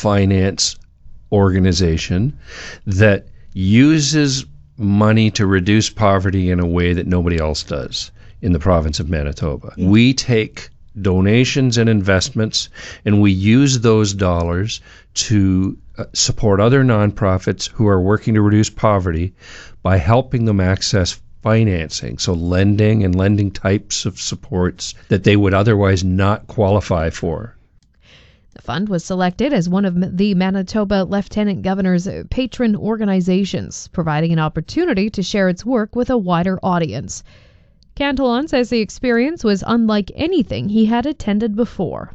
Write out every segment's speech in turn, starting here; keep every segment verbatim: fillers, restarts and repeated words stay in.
finance organization that uses money to reduce poverty in a way that nobody else does in the province of Manitoba. Mm. We take donations and investments, and we use those dollars to uh, support other nonprofits who are working to reduce poverty by helping them access financing, so lending and lending types of supports that they would otherwise not qualify for. The fund was selected as one of the Manitoba Lieutenant Governor's patron organizations, providing an opportunity to share its work with a wider audience. Cantillon says the experience was unlike anything he had attended before.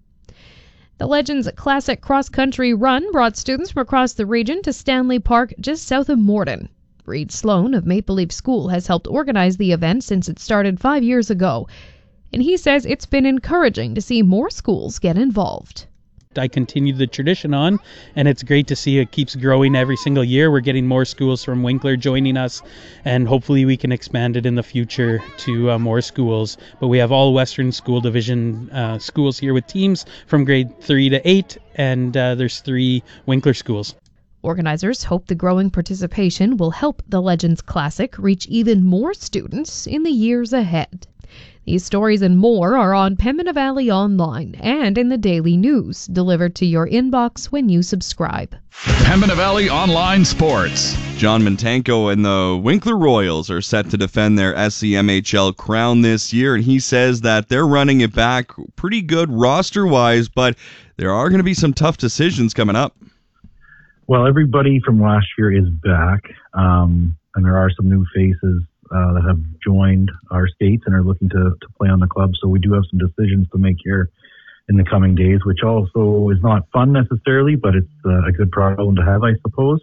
The Legends Classic cross-country run brought students from across the region to Stanley Park just south of Morden. Reed Sloan of Maple Leaf School has helped organize the event since it started five years ago, and he says it's been encouraging to see more schools get involved. I continue the tradition on, and it's great to see it keeps growing every single year. We're getting more schools from Winkler joining us, and hopefully we can expand it in the future to uh, more schools. But we have all Western School Division uh, schools here with teams from grade three to eight, and uh, there's three Winkler schools. Organizers hope the growing participation will help the Legends Classic reach even more students in the years ahead. These stories and more are on Pembina Valley Online and in the Daily News, delivered to your inbox when you subscribe. Pembina Valley Online Sports. John Mintanko and the Winkler Royals are set to defend their S C M H L crown this year, and he says that they're running it back pretty good roster-wise, but there are going to be some tough decisions coming up. Well, everybody from last year is back, um, and there are some new faces uh, that have joined our skates and are looking to, to play on the club. So we do have some decisions to make here in the coming days, which also is not fun necessarily, but it's uh, a good problem to have, I suppose.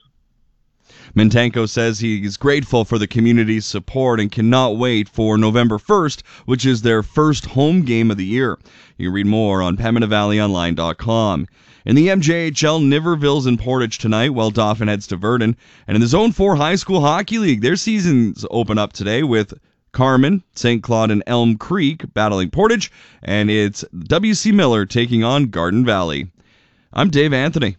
Mintanko says he is grateful for the community's support and cannot wait for November first, which is their first home game of the year. You can read more on Pembina Valley Online dot com. In the M J H L, Niverville's in Portage tonight while Dauphin heads to Verdun. And in the Zone four High School Hockey League, their seasons open up today with Carman, Saint Claude, and Elm Creek battling Portage, and it's W C Miller taking on Garden Valley. I'm Dave Anthony.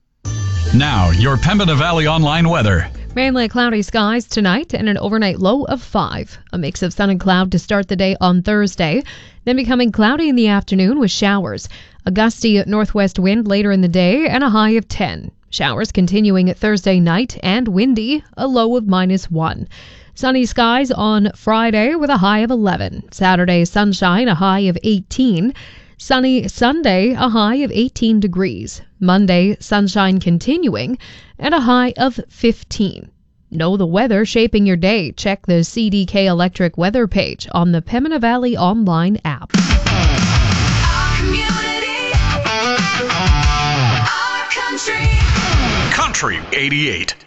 Now, your Pembina Valley Online weather. Mainly cloudy skies tonight and an overnight low of five. A mix of sun and cloud to start the day on Thursday, then becoming cloudy in the afternoon with showers. A gusty northwest wind later in the day and a high of ten. Showers continuing at Thursday night and windy, a low of minus one. Sunny skies on Friday with a high of eleven. Saturday sunshine, a high of eighteen. Sunny Sunday, a high of eighteen degrees. Monday, sunshine continuing, and a high of fifteen. Know the weather shaping your day. Check the C D K Electric weather page on the Pembina Valley Online app. Our community, our country. Country eighty-eight.